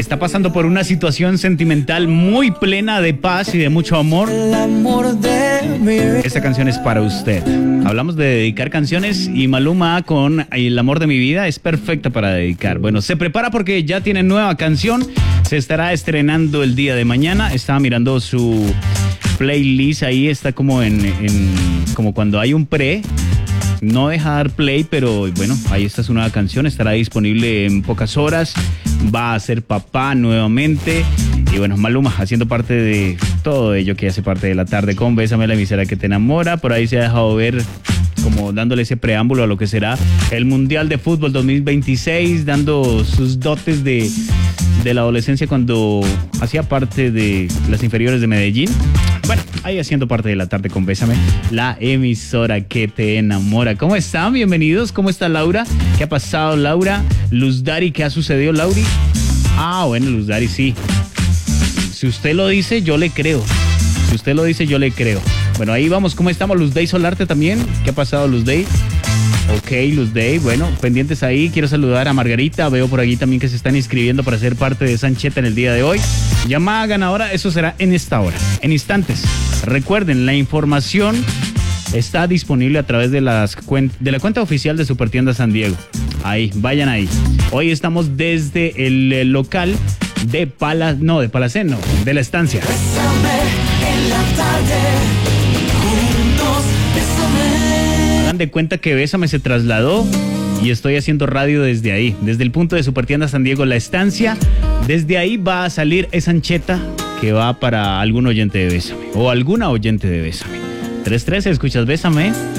está pasando por una situación sentimental muy plena de paz y de mucho amor, esta canción es para usted. Hablamos de dedicar canciones y Maluma con El amor de mi vida es perfecta para dedicar. Bueno, se prepara porque ya tiene nueva canción, se estará estrenando el día de mañana. Estaba mirando su playlist, ahí está como como cuando hay un pre. No deja dar play, pero bueno, ahí está su nueva canción, estará disponible en pocas horas. Va a ser papá nuevamente. Y bueno, Maluma haciendo parte de todo ello que hace parte de La Tarde con Bésame, la emisora que te enamora. Por ahí se ha dejado ver como dándole ese preámbulo a lo que será el Mundial de Fútbol 2026, dando sus dotes de la adolescencia cuando hacía parte de las inferiores de Medellín. Bueno, ahí haciendo parte de La Tarde con Bésame, la emisora que te enamora. ¿Cómo están? Bienvenidos. ¿Cómo está Laura? ¿Qué ha pasado, Laura? Luz Dari, ¿qué ha sucedido, Lauri? Ah, bueno, Luz Dari, sí. Si usted lo dice, yo le creo. Si usted lo dice, yo le creo. Bueno, ahí vamos. ¿Cómo estamos? Luz Day Solarte también. ¿Qué ha pasado, Luz Day? Ok, Luz Day, bueno, pendientes ahí. Quiero saludar a Margarita, veo por aquí también que se están inscribiendo para ser parte de Sancheta en el día de hoy. Llamada ganadora, eso será en esta hora, en instantes. Recuerden, la información está disponible a través de la cuenta oficial de Supertienda San Diego. Ahí, vayan ahí. Hoy estamos desde el local de Palaceno, de La Estancia. En la tarde, juntos, hagan de cuenta que Bésame se trasladó y estoy haciendo radio desde ahí, desde el punto de Supertienda San Diego, La Estancia. Desde ahí va a salir esa ancheta que va para algún oyente de Bésame o alguna oyente de Bésame. 313, escuchas Bésame.